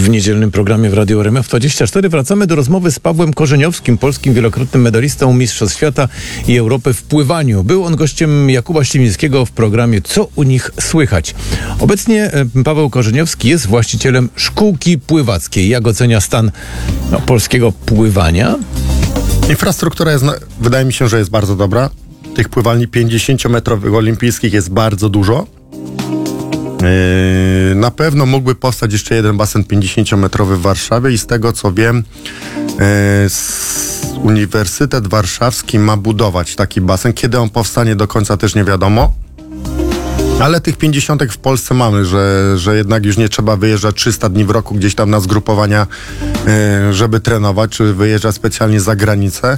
W niedzielnym programie w Radiu RMF24 wracamy do rozmowy z Pawłem Korzeniowskim, polskim wielokrotnym medalistą Mistrzostw Świata i Europy w pływaniu. Był on gościem Jakuba Ślimińskiego w programie Co u nich słychać. Obecnie Paweł Korzeniowski jest właścicielem szkółki pływackiej. Jak ocenia stan polskiego pływania? Infrastruktura jest, wydaje mi się, że jest bardzo dobra. Tych pływalni 50-metrowych olimpijskich jest bardzo dużo. Na pewno mógłby powstać jeszcze jeden basen 50-metrowy w Warszawie i z tego co wiem, Uniwersytet Warszawski ma budować taki basen. Kiedy on powstanie do końca też nie wiadomo. Ale tych 50 w Polsce mamy, że jednak już nie trzeba wyjeżdżać 300 dni w roku gdzieś tam na zgrupowania, żeby trenować, czy wyjeżdżać specjalnie za granicę.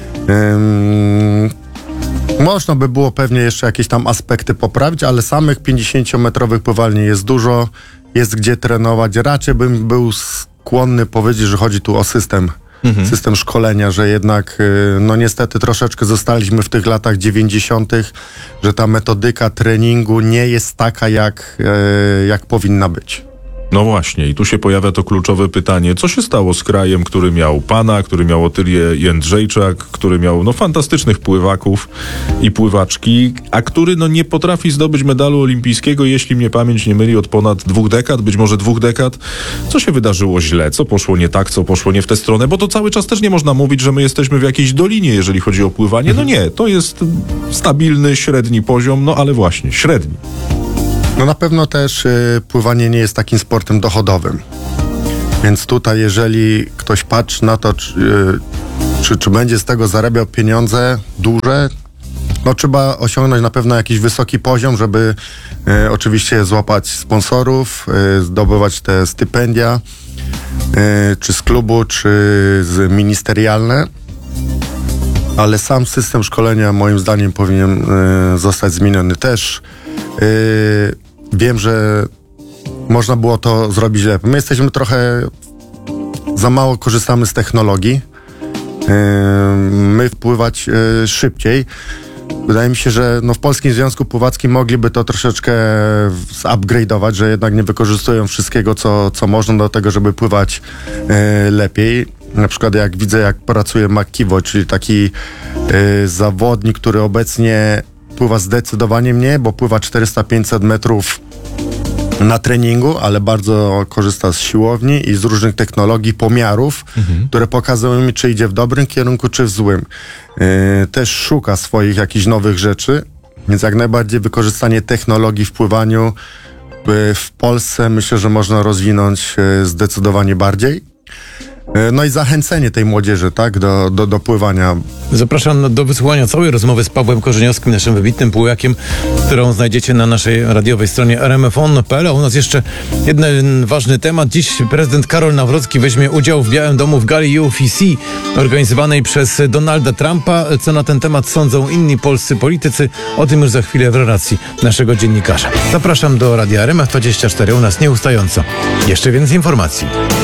Można by było pewnie jeszcze jakieś tam aspekty poprawić, ale samych 50-metrowych pływalni jest dużo, jest gdzie trenować. Raczej bym był skłonny powiedzieć, że chodzi tu o system szkolenia, że jednak no niestety troszeczkę zostaliśmy w tych latach 90., że ta metodyka treningu nie jest taka, jak powinna być. No właśnie, i tu się pojawia to kluczowe pytanie, co się stało z krajem, który miał pana, który miał Otylię Jędrzejczak, który miał fantastycznych pływaków i pływaczki, a który nie potrafi zdobyć medalu olimpijskiego, jeśli mnie pamięć nie myli, od ponad 2 dekad, być może 2 dekad. Co się wydarzyło źle? Co poszło nie tak? Co poszło nie w tę stronę? Bo to cały czas też nie można mówić, że my jesteśmy w jakiejś dolinie, jeżeli chodzi o pływanie. No nie, to jest stabilny, średni poziom, ale właśnie, średni. No na pewno też pływanie nie jest takim sportem dochodowym. Więc tutaj, jeżeli ktoś patrzy na to, czy będzie z tego zarabiał pieniądze duże, trzeba osiągnąć na pewno jakiś wysoki poziom, żeby oczywiście złapać sponsorów, zdobywać te stypendia, czy z klubu, czy z ministerialne. Ale sam system szkolenia moim zdaniem powinien zostać zmieniony też. Wiem, że można było to zrobić lepiej. My jesteśmy trochę za mało korzystamy z technologii. My wpływać szybciej. Wydaje mi się, że w Polskim Związku Pływackim mogliby to troszeczkę zupgrade'ować, że jednak nie wykorzystują wszystkiego, co można do tego, żeby pływać lepiej. Na przykład jak widzę, jak pracuje McKeevoy, czyli taki zawodnik, który obecnie pływa zdecydowanie mniej, bo pływa 400-500 metrów na treningu, ale bardzo korzysta z siłowni i z różnych technologii, pomiarów, które pokazują mi, czy idzie w dobrym kierunku, czy w złym. Też szuka swoich jakichś nowych rzeczy, więc jak najbardziej wykorzystanie technologii w pływaniu w Polsce myślę, że można rozwinąć zdecydowanie bardziej. No i zachęcenie tej młodzieży, tak, do pływania. Zapraszam do wysłuchania całej rozmowy z Pawłem Korzeniowskim, naszym wybitnym pływakiem, którą znajdziecie na naszej radiowej stronie rmfon.pl. A u nas jeszcze jeden ważny temat. Dziś prezydent Karol Nawrocki weźmie udział w Białym Domu w gali UFC organizowanej przez Donalda Trumpa. Co na ten temat sądzą inni polscy politycy? O tym już za chwilę w relacji naszego dziennikarza. Zapraszam do Radia RMF24, u nas nieustająco. Jeszcze więcej informacji.